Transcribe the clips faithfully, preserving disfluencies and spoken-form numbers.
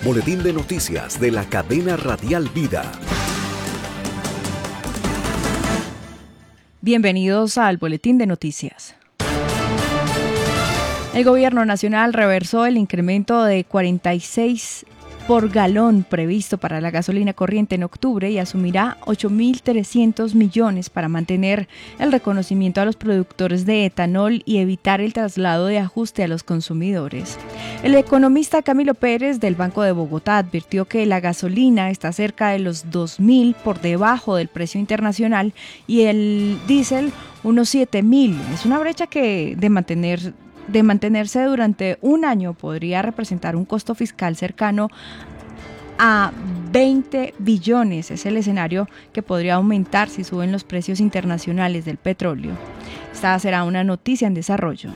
Boletín de noticias de la cadena Radial Vida. Bienvenidos al Boletín de Noticias. El Gobierno Nacional reversó el incremento de cuarenta y seis por galón previsto para la gasolina corriente en octubre y asumirá ocho mil trescientos millones para mantener el reconocimiento a los productores de etanol y evitar el traslado de ajuste a los consumidores. El economista Camilo Pérez del Banco de Bogotá advirtió que la gasolina está cerca de los dos mil por debajo del precio internacional y el diésel unos siete mil. Es una brecha que de mantener de mantenerse durante un año podría representar un costo fiscal cercano a veinte billones. Es el escenario que podría aumentar si suben los precios internacionales del petróleo. Esta será una noticia en desarrollo.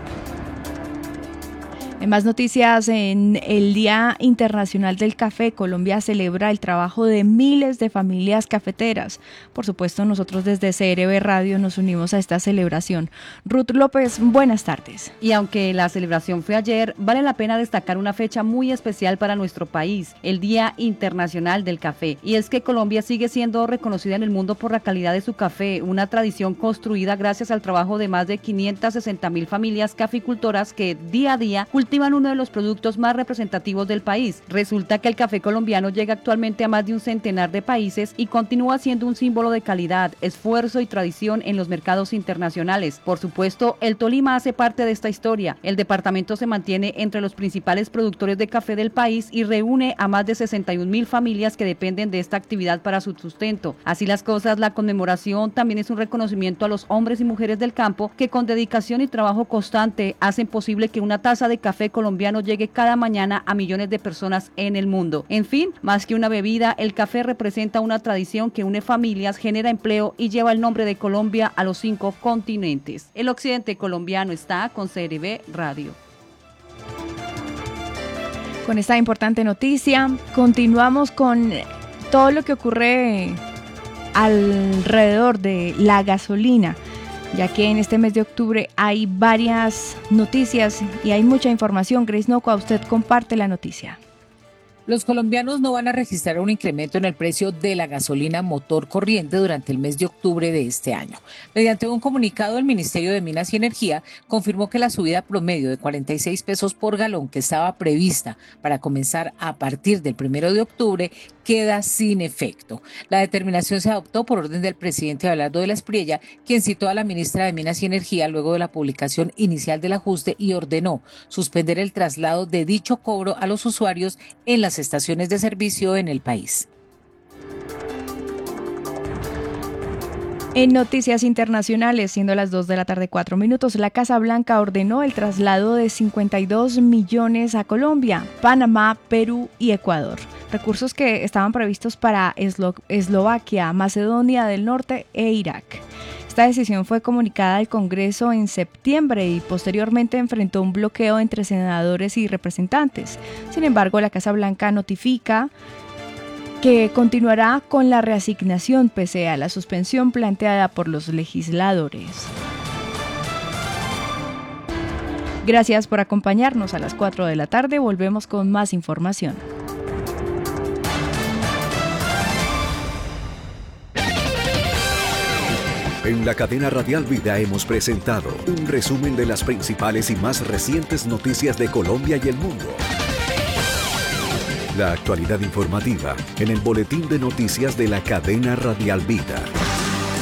En más noticias, en el Día Internacional del Café, Colombia celebra el trabajo de miles de familias cafeteras. Por supuesto, nosotros desde C R B Radio nos unimos a esta celebración. Ruth López, buenas tardes. Y aunque la celebración fue ayer, vale la pena destacar una fecha muy especial para nuestro país, el Día Internacional del Café. Y es que Colombia sigue siendo reconocida en el mundo por la calidad de su café, una tradición construida gracias al trabajo de más de quinientas sesenta mil familias caficultoras que día a día cultivan cultivan uno de los productos más representativos del país. Resulta que el café colombiano llega actualmente a más de un centenar de países y continúa siendo un símbolo de calidad, esfuerzo y tradición en los mercados internacionales. Por supuesto, el Tolima hace parte de esta historia. El departamento se mantiene entre los principales productores de café del país y reúne a más de sesenta y un mil familias que dependen de esta actividad para su sustento. Así las cosas, la conmemoración también es un reconocimiento a los hombres y mujeres del campo que con dedicación y trabajo constante hacen posible que una taza de café colombiano llegue cada mañana a millones de personas en el mundo. En fin, más que una bebida, el café representa una tradición que une familias, genera empleo y lleva el nombre de Colombia a los cinco continentes. El occidente colombiano está con C R B Radio. Con esta importante noticia, continuamos con todo lo que ocurre alrededor de la gasolina, ya que en este mes de octubre hay varias noticias y hay mucha información. Grace Nocua, usted comparte la noticia. Los colombianos no van a registrar un incremento en el precio de la gasolina motor corriente durante el mes de octubre de este año. Mediante un comunicado, el Ministerio de Minas y Energía confirmó que la subida promedio de cuarenta y seis pesos por galón que estaba prevista para comenzar a partir del primero de octubre queda sin efecto. La determinación se adoptó por orden del presidente Abelardo de la Espriella, quien citó a la ministra de Minas y Energía luego de la publicación inicial del ajuste y ordenó suspender el traslado de dicho cobro a los usuarios en las estaciones de servicio en el país. En noticias internacionales, siendo las dos de la tarde, cuatro minutos, la Casa Blanca ordenó el traslado de cincuenta y dos millones a Colombia, Panamá, Perú y Ecuador. Recursos que estaban previstos para Eslo- Eslovaquia, Macedonia del Norte e Irak. Esta decisión fue comunicada al Congreso en septiembre y posteriormente enfrentó un bloqueo entre senadores y representantes. Sin embargo, la Casa Blanca notifica que continuará con la reasignación pese a la suspensión planteada por los legisladores. Gracias por acompañarnos. A las cuatro de la tarde volvemos con más información. En la cadena Radial Vida hemos presentado un resumen de las principales y más recientes noticias de Colombia y el mundo. La actualidad informativa en el Boletín de Noticias de la cadena Radial Vida.